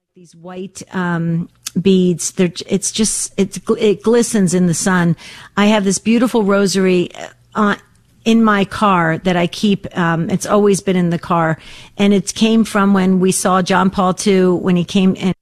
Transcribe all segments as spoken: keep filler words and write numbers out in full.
These white um, beads. They're, it's just it's it glistens in the sun. I have this beautiful rosary uh, in my car that I keep. Um, it's always been in the car, and it came from when we saw John Paul the Second when he came and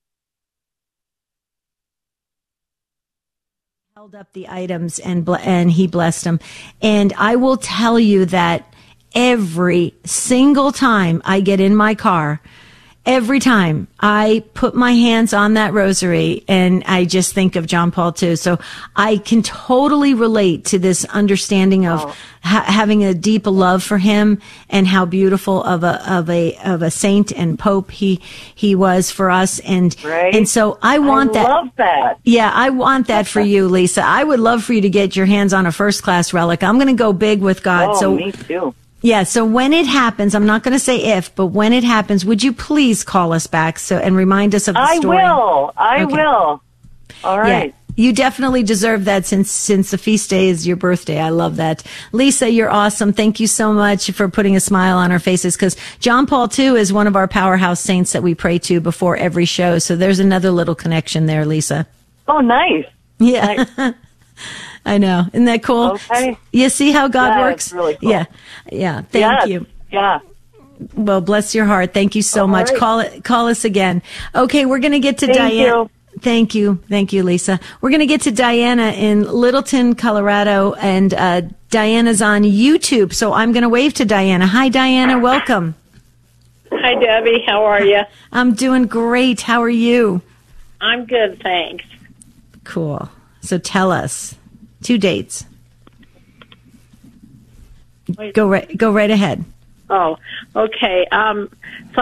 held up the items and ble- and he blessed them. And I will tell you that every single time I get in my car. Every time I put my hands on that rosary and I just think of John Paul the Second. So I can totally relate to this understanding of Oh. ha- having a deep love for him and how beautiful of a, of a, of a saint and pope he, he was for us. And, Right. and so I want I that. love that. Yeah, I want that for you, Lisa. I would love for you to get your hands on a first class relic. I'm going to go big with God. Oh, so me too. yeah, so when it happens, I'm not going to say if, but when it happens, would you please call us back so and remind us of the I story? will. I Okay. will. All right. Yeah, you definitely deserve that since since the feast day is your birthday. I love that. Lisa, you're awesome. Thank you so much for putting a smile on our faces because John Paul the Second is one of our powerhouse saints that we pray to before every show. So there's another little connection there, Lisa. Oh, nice. Yeah. Nice. I know. Isn't that cool? Okay. You see how God Yeah, works? it's really cool. Yeah. Yeah. Thank Yes. you. Yeah. Well, bless your heart. Thank you so All much. right. Call it, call us again. Okay, we're going to get to Thank Diana. you. Thank you. Thank you, Lisa. We're going to get to Diana in Littleton, Colorado, and uh, Diana's on YouTube. So I'm going to wave to Diana. Hi, Diana. Welcome. Hi, Debbie. How are you? I'm doing great. How are you? I'm good, thanks. Cool. So tell us two dates. Wait. Go right. Go right ahead. Oh, okay. Um, so I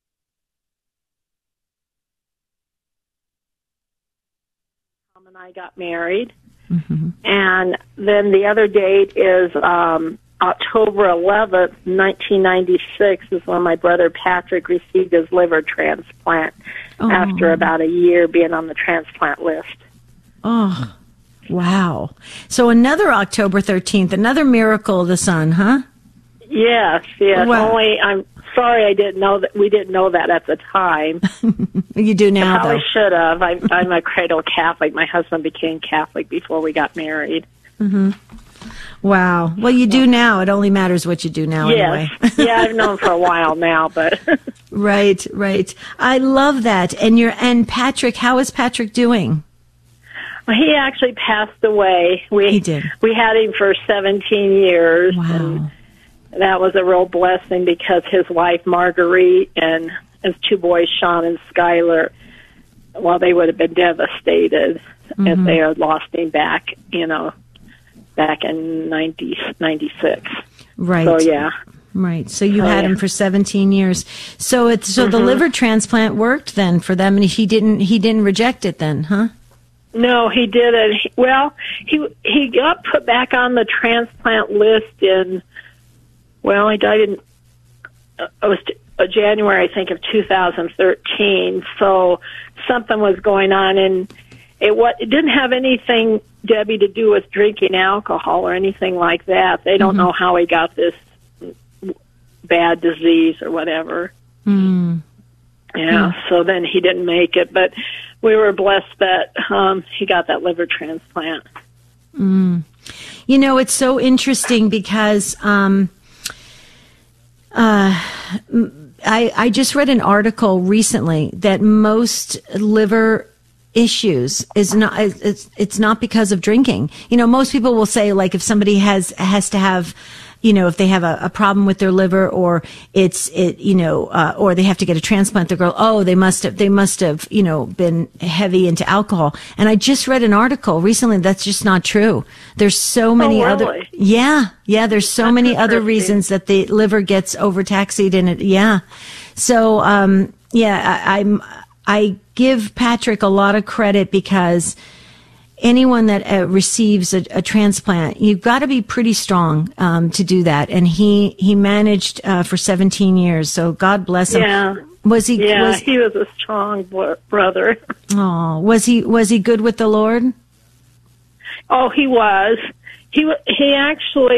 Tom and I got married, Mm-hmm. and then the other date is um, October eleventh, nineteen ninety-six, is when my brother Patrick received his liver transplant Oh. after about a year being on the transplant list. Oh, wow. So another October thirteenth, another miracle of the sun, huh? Yes, yes. Wow. Only I'm sorry I didn't know that. We didn't know that at the time. You do now, Probably though. should have. I'm, I'm a cradle Catholic. My husband became Catholic before we got married. Wow. Well, you do now. It only matters what you do now, Yes. anyway. Yeah, I've known for a while now, but Right, right. I love that. And you're and Patrick, how is Patrick doing? he actually passed away. We He did. we had him for seventeen years. And Wow. that was a real blessing because his wife Marguerite and his two boys Sean and Skylar, well, they would have been devastated if they had lost him back, you know, back in ninety ninety-six. Right. So yeah. Right. So you Oh, had yeah. him for seventeen years. So it's so the Mhm. liver transplant worked then for them, and he didn't he didn't reject it then, huh? No, he didn't. He- Well, he he got put back on the transplant list in. Well, he died in. Uh, it was uh, January, I think, of two thousand thirteen. So something was going on, and it what it didn't have anything, Debbie, to do with drinking alcohol or anything like that. They don't know how he got this bad disease or whatever. Mm. Yeah, so then he didn't make it, but we were blessed that um, he got that liver transplant. Mm. You know, it's so interesting because um, uh, I, I just read an article recently that most liver issues is not it's it's not because of drinking. You know, most people will say like if somebody has has to have, you know, if they have a, a problem with their liver or it's it you know uh, or they have to get a transplant, they go, oh, they must have they must have you know been heavy into alcohol. And I just read an article recently that's just not true. There's so many other really? yeah yeah there's so That's many other interesting. reasons that the liver gets overtaxed in it. Yeah, so um yeah I, I'm. I give Patrick a lot of credit because anyone that uh, receives a, a transplant, you've got to be pretty strong um, to do that. And he he managed uh, for seventeen years. So God bless him. Yeah. Was he? Yeah, Was, he was a strong bro- brother. oh, was he? Was he good with the Lord? Oh, he was. He wa- he actually